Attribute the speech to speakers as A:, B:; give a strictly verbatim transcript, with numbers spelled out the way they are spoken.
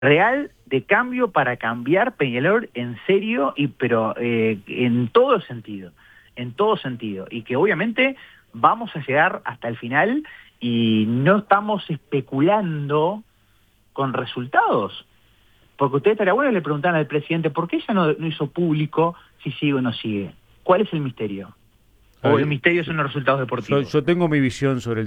A: real de cambio para cambiar Peñarol en serio, y pero eh, en todo sentido, en todo sentido, y que obviamente vamos a llegar hasta el final y no estamos especulando con resultados, porque usted estaría bueno que le preguntaran al presidente por qué ella no, no hizo público si sigue o no sigue. ¿Cuál es el misterio? ¿O el
B: Ay,
A: misterio son los resultados
B: yo,
A: deportivos?
B: yo tengo mi visión sobre el